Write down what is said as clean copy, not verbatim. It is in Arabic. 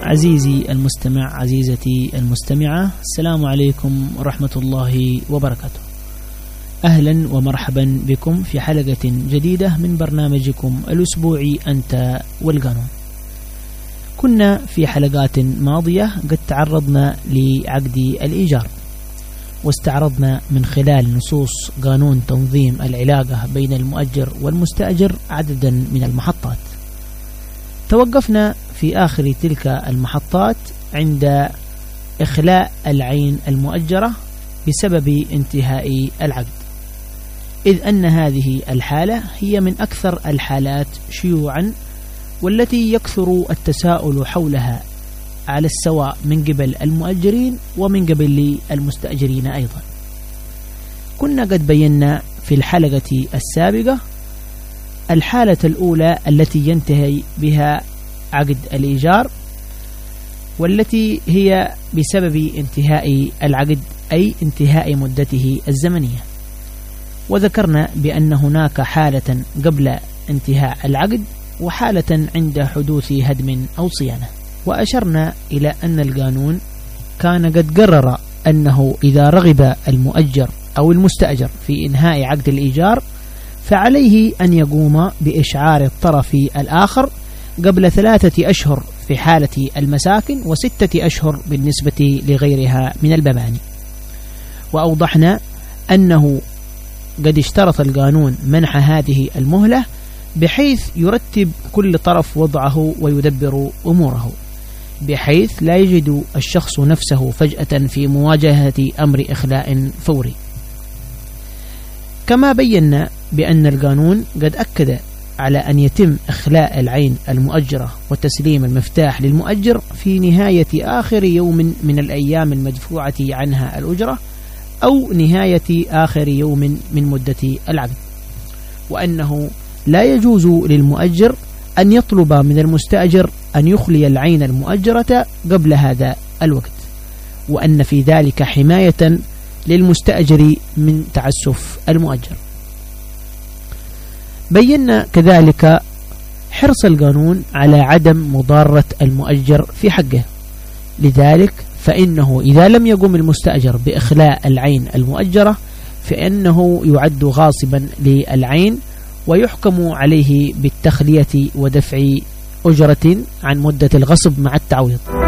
عزيزي المستمع، عزيزتي المستمعة، السلام عليكم ورحمة الله وبركاته. أهلا ومرحبا بكم في حلقة جديدة من برنامجكم الأسبوعي أنت والقانون. كنا في حلقات ماضية قد تعرضنا لعقد الإيجار، واستعرضنا من خلال نصوص قانون تنظيم العلاقة بين المؤجر والمستأجر عددا من المحطات. توقفنا في آخر تلك المحطات عند إخلاء العين المؤجرة بسبب انتهاء العقد، إذ أن هذه الحالة هي من أكثر الحالات شيوعا والتي يكثر التساؤل حولها على السواء من قبل المؤجرين ومن قبل المستأجرين أيضا. كنا قد بينا في الحلقة السابقة الحالة الأولى التي ينتهي بها عقد الإيجار، والتي هي بسبب انتهاء العقد أي انتهاء مدته الزمنية، وذكرنا بأن هناك حالة قبل انتهاء العقد وحالة عند حدوث هدم أو صيانة. وأشرنا إلى أن القانون كان قد قرر أنه إذا رغب المؤجر أو المستأجر في إنهاء عقد الإيجار فعليه أن يقوم بإشعار الطرف الآخر قبل 3 أشهر في حالة المساكن و6 أشهر بالنسبة لغيرها من المباني. وأوضحنا أنه قد اشترط القانون منح هذه المهلة بحيث يرتب كل طرف وضعه ويدبر أموره، بحيث لا يجد الشخص نفسه فجأة في مواجهة أمر إخلاء فوري. كما بينا بأن القانون قد أكد على أن يتم إخلاء العين المؤجرة وتسليم المفتاح للمؤجر في نهاية آخر يوم من الأيام المدفوعة عنها الأجرة أو نهاية آخر يوم من مدة العقد، وأنه لا يجوز للمؤجر أن يطلب من المستأجر أن يخلي العين المؤجرة قبل هذا الوقت، وأن في ذلك حماية للمستأجر من تعسف المؤجر. بينا كذلك حرص القانون على عدم مضارة المؤجر في حقه، لذلك فإنه إذا لم يقم المستأجر بإخلاء العين المؤجرة فإنه يعد غاصبا للعين ويحكم عليه بالتخلية ودفع أجرة عن مدة الغصب مع التعويض.